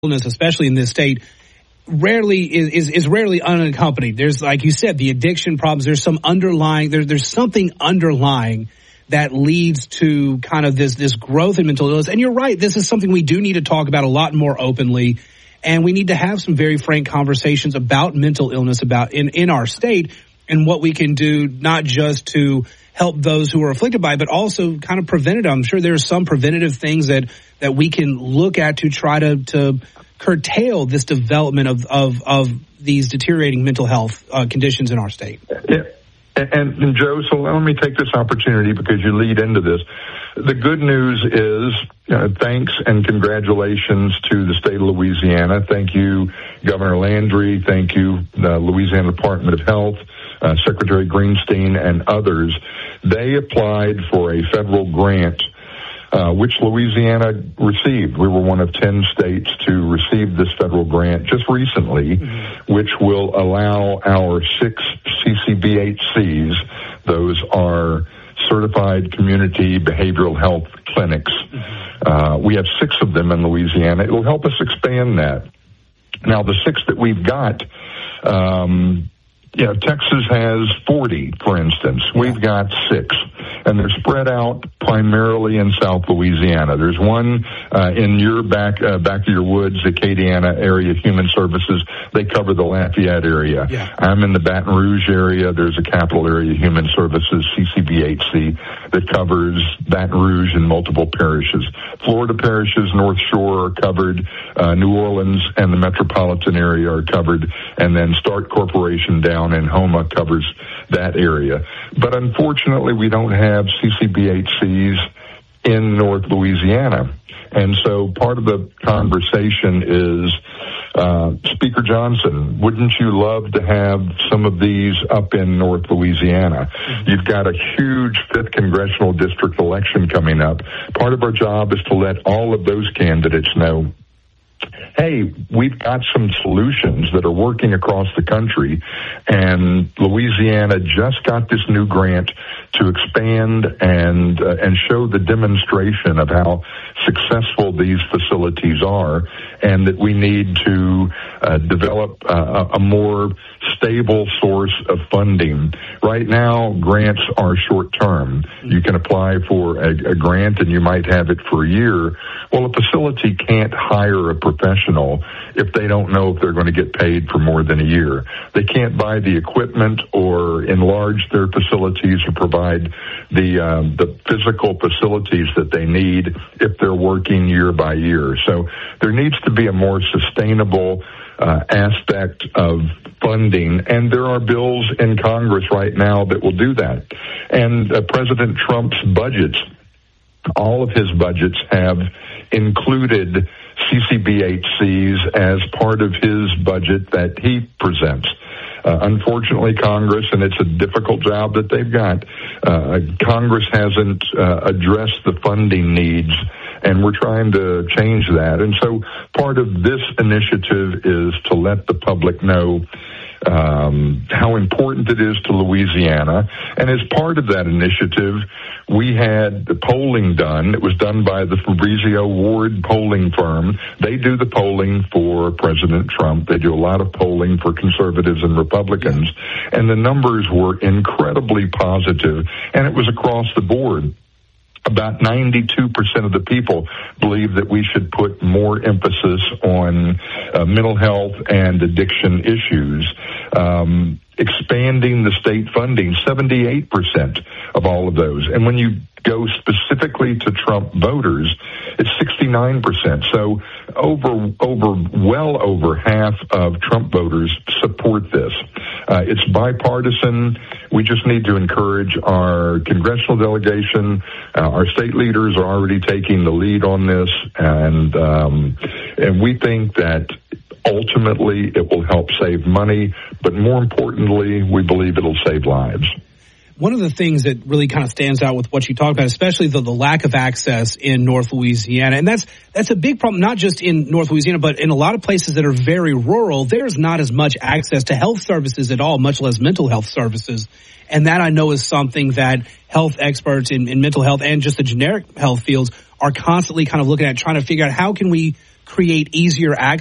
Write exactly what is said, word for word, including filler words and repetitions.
illness, especially in this state, rarely is, is, is rarely unaccompanied. There's, like you said, the addiction problems. There's some underlying, there, there's something underlying that leads to kind of this, this growth in mental illness. And you're right. This is something we do need to talk about a lot more openly. And we need to have some very frank conversations about mental illness about in, in our state and what we can do, not just to help those who are afflicted by it, but also kind of prevent it. I'm sure there are some preventative things that, that we can look at to try to, to curtail this development of, of, of these deteriorating mental health uh, conditions in our state. Yeah. And, and Joe, so let me take this opportunity because you lead into this. The good news is uh, thanks and congratulations to the state of Louisiana. Thank you, Governor Landry. Thank you, the Louisiana Department of Health, uh, Secretary Greenstein, and others. They applied for a federal grant, uh, which Louisiana received. We were one of ten states to receive this federal grant just recently, mm-hmm. which will allow our six C C B H Cs, those are Certified Community Behavioral Health Clinics. Mm-hmm. Uh, we have six of them in Louisiana. It will help us expand that. Now, the six that we've got, um, you know, Texas has forty, for instance. We've got six, and they're spread out primarily in South Louisiana. There's one uh, in your back uh, back of your woods, the Acadiana area, Human Services. They cover the Lafayette area. Yeah. I'm in the Baton Rouge area. There's a Capital Area Human Services, C C B H C, that covers Baton Rouge and multiple parishes. Florida parishes, North Shore are covered. Uh, New Orleans and the metropolitan area are covered. And then Stark Corporation down in Houma covers that area. But unfortunately, we don't have C C B H Cs in North Louisiana. And so part of the conversation is, uh, Speaker Johnson, wouldn't you love to have some of these up in North Louisiana? Mm-hmm. You've got a huge fifth congressional district election coming up. Part of our job is to let all of those candidates know, hey, we've got some solutions that are working across the country, and Louisiana just got this new grant to expand and uh, and show the demonstration of how successful these facilities are, and that we need to uh, develop uh, a more stable source of funding. Right now, grants are short-term. You can apply for a, a grant and you might have it for a year. Well, a facility can't hire a professional if they don't know if they're going to get paid for more than a year. They can't buy the equipment or enlarge their facilities or provide the um, the physical facilities that they need if they're working year by year. So there needs to be a more sustainable uh, aspect of funding, and there are bills in Congress right now that will do that. And uh, President Trump's budgets, all of his budgets have included C C B H Cs as part of his budget that he presents. Uh, unfortunately, Congress, and it's a difficult job that they've got, uh, Congress hasn't uh, addressed the funding needs, and we're trying to change that. And so part of this initiative is to let the public know um, how important it is to Louisiana. And as part of that initiative, we had the polling done. It was done by the Fabrizio Ward polling firm. They do the polling for President Trump. They do a lot of polling for conservatives and Republicans. And the numbers were incredibly positive, and it was across the board. About ninety-two percent of the people believe that we should put more emphasis on uh, mental health and addiction issues. Um, expanding the state funding, seventy-eight percent of all of those. And when you go specifically to Trump voters, it's sixty-nine percent. So over, over, well over half of Trump voters support this. Uh, it's bipartisan. We just need to encourage our congressional delegation. Uh, our state leaders are already taking the lead on this, and um, and we think that ultimately it will help save money, but more importantly, we believe it'll save lives. One of the things that really kind of stands out with what you talk about, especially the, the lack of access in North Louisiana, and that's that's a big problem, not just in North Louisiana, but in a lot of places that are very rural. There's not as much access to health services at all, much less mental health services. And that I know is something that health experts in, in mental health and just the generic health fields are constantly kind of looking at, trying to figure out how can we create easier access